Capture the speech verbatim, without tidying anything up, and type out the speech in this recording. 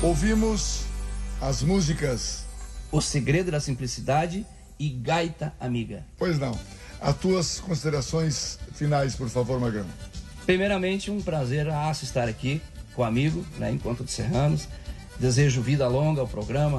Ouvimos as músicas O Segredo da Simplicidade e Gaita Amiga. Pois não. As tuas considerações finais, por favor, Magrão. Primeiramente, um prazer aço estar aqui com o amigo, né, Encontro de Serranos. Desejo vida longa ao programa,